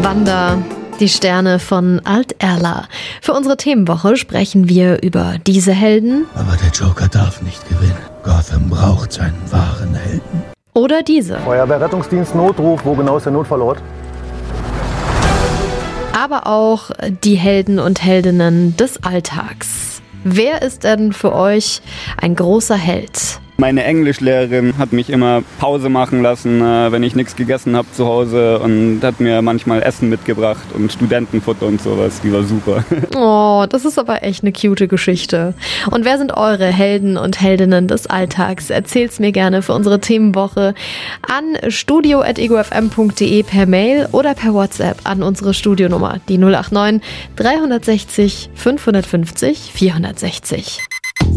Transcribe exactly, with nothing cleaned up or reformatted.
Wanda, die Sterne von Alt-Erla. Für unsere Themenwoche sprechen wir über diese Helden. Aber der Joker darf nicht gewinnen. Gotham braucht seinen wahren Helden. Oder diese. Feuerwehr, Rettungsdienst, Notruf. Wo genau ist der Notfallort? Aber auch die Helden und Heldinnen des Alltags. Wer ist denn für euch ein großer Held? Meine Englischlehrerin hat mich immer Pause machen lassen, wenn ich nichts gegessen habe zu Hause, und hat mir manchmal Essen mitgebracht und Studentenfutter und sowas. Die war super. Oh, das ist aber echt eine cute Geschichte. Und wer sind eure Helden und Heldinnen des Alltags? Erzählt's mir gerne für unsere Themenwoche an studio at ego f m punkt d e per Mail oder per WhatsApp an unsere Studionummer, die null acht neun, drei sechs null, fünf fünf null, vier sechs null.